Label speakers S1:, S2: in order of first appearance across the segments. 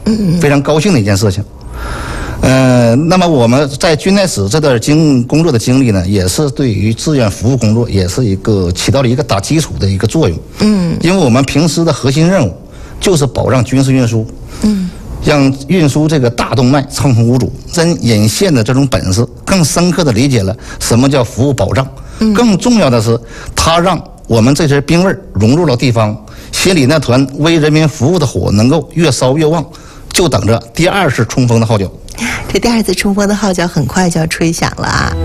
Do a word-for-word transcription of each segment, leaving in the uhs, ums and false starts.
S1: 嗯，
S2: 非常高兴的一件事情。呃，那么我们在军代史这段经工作的经历呢，也是对于志愿服务工作也是一个起到了一个打基础的一个作用。
S1: 嗯，
S2: 因为我们平时的核心任务就是保障军事运输，嗯，让运输这个大动脉畅通无阻，人引线的这种本事，更深刻的理解了什么叫服务保障。嗯，更重要的是，它让我们这支兵味融入了地方，心里那团为人民服务的火能够越烧越旺，就等着第二次冲锋的号角。
S1: 这第二次冲锋的号角很快就要吹响了啊！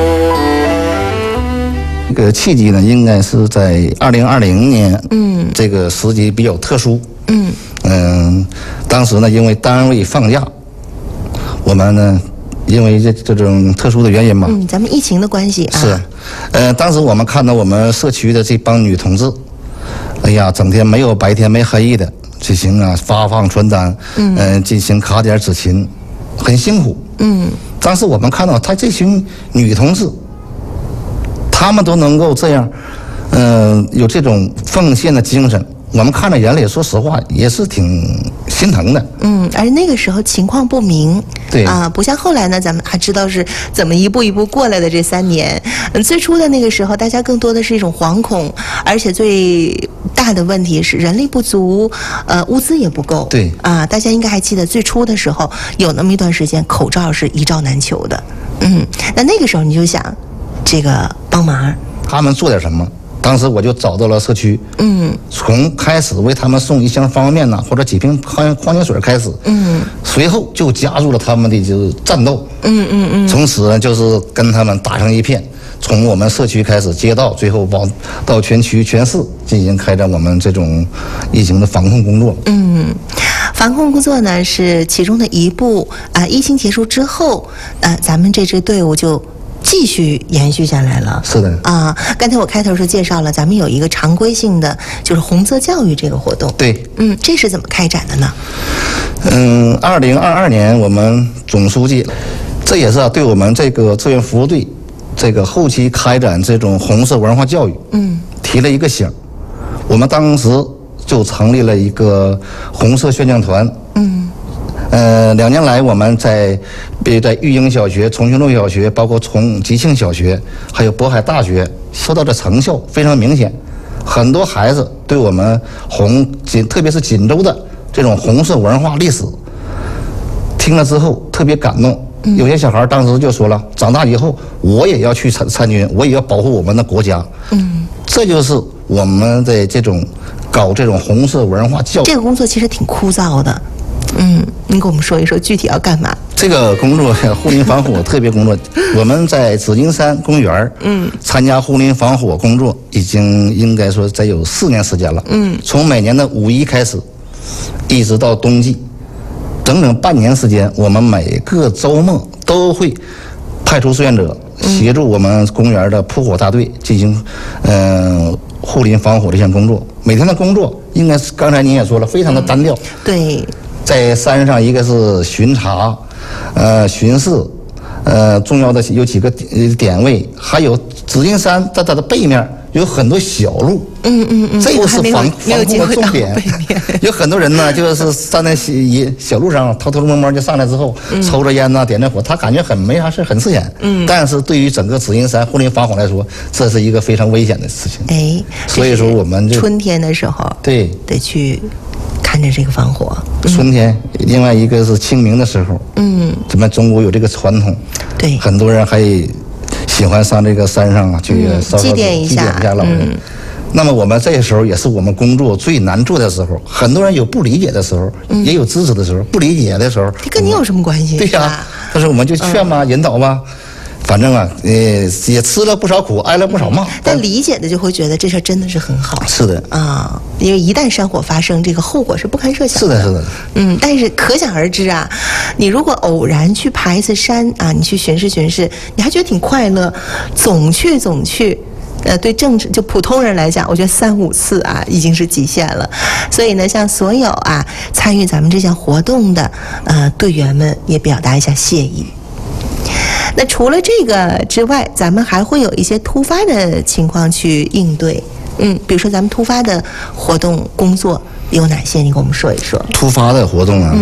S2: 这个契机呢，应该是在二零二零年，嗯，这个时机比较特殊，嗯嗯、呃，当时呢，因为单位放假，我们呢，因为这这种特殊的原因嘛，
S1: 嗯，咱们疫情的关系啊，
S2: 是，呃，当时我们看到我们社区的这帮女同志，哎呀，整天没有白天没黑夜的进行啊发放传单，嗯、呃，进行卡点执勤。很辛苦，嗯，当时我们看到她这群女同志，她们都能够这样，嗯、呃，有这种奉献的精神，我们看在眼里，说实话也是挺心疼的。
S1: 嗯，而那个时候情况不明，
S2: 对
S1: 啊，不像后来呢，咱们还知道是怎么一步一步过来的这三年。嗯，最初的那个时候，大家更多的是一种惶恐，而且最大的问题是人力不足，呃，物资也不够。
S2: 对
S1: 啊，大家应该还记得最初的时候，有那么一段时间口罩是一罩难求的。嗯，那那个时候你就想，这个帮忙，
S2: 他们做点什么？当时我就找到了社区，嗯，从开始为他们送一箱方便面呐，或者几瓶矿矿泉水开始，嗯，随后就加入了他们的就是战斗，嗯嗯嗯，从此呢就是跟他们打成一片，从我们社区开始，街道，最后往到全区全市进行开展我们这种疫情的防控工作。
S1: 嗯，防控工作呢是其中的一步啊。疫情结束之后，呃，咱们这支队伍就继续延续下来了。
S2: 是的
S1: 啊，刚才我开头是介绍了，咱们有一个常规性的，就是红色教育这个活动。
S2: 对，
S1: 嗯，这是怎么开展的呢？
S2: 嗯，二零二二年我们总书记，这也是啊，对我们这个志愿服务队这个后期开展这种红色文化教育，嗯，提了一个醒。我们当时就成立了一个红色宣讲团，嗯。呃，两年来，我们在比如在育英小学、重庆路小学，包括重吉庆小学，还有渤海大学，收到的成效非常明显。很多孩子对我们红锦，特别是锦州的这种红色文化历史，听了之后特别感动。有些小孩当时就说了，长大以后我也要去参参军，我也要保护我们的国家。嗯，这就是我们的这种搞这种红色文化教育。
S1: 这个工作其实挺枯燥的。嗯，您给我们说一说具体要干嘛？
S2: 这个工作护林防火特别工作，我们在紫金山公园嗯，参加护林防火工作已经应该说得有四年时间了。嗯，从每年的五一开始，一直到冬季，整整半年时间，我们每个周末都会派出志愿者协助我们公园的扑火大队进行嗯、呃、护林防火这项工作。每天的工作应该是刚才您也说了，非常的单调。嗯、
S1: 对。
S2: 在山上，一个是巡查，呃，巡视，呃，重要的有几个点位，还有紫金山在它的背面有很多小路，嗯嗯嗯，这个是防防控的重点。有很多人呢，就是站在小小路上，偷偷摸摸就上来之后，嗯、抽着烟呐，点着火，他感觉很没啥事，很自然。嗯，但是对于整个紫金山护林防火来说，这是一个非常危险的事情。
S1: 哎，
S2: 所以说我们就
S1: 春天的时候，
S2: 对，
S1: 得去看着这个防火。
S2: 春天，另外一个是清明的时候，嗯，咱们中国有这个传统，
S1: 对，
S2: 很多人还喜欢上这个山上啊去烧烧
S1: 祭奠一下
S2: 老人。嗯、那么我们这时候也是我们工作最难做的时候，很多人有不理解的时候，嗯、也有支持的时候，不理解的时候，
S1: 这跟你有什么关系？
S2: 对呀、啊，但是我们就劝吧，嗯、引导吧。反正啊，呃，也吃了不少苦，挨了不少骂。
S1: 但理解的就会觉得这事真的是很好。
S2: 是的
S1: 啊，因为一旦山火发生，这个后果是不堪设想的。
S2: 是的，是的。
S1: 嗯，但是可想而知啊，你如果偶然去爬一次山啊，你去巡视巡视，你还觉得挺快乐，总去总去。呃，对正就普通人来讲，我觉得三五次啊已经是极限了。所以呢，向所有啊参与咱们这项活动的呃队员们也表达一下谢意。那除了这个之外，咱们还会有一些突发的情况去应对。嗯，比如说咱们突发的活动工作有哪些？你跟我们说一说。
S2: 突发的活动啊，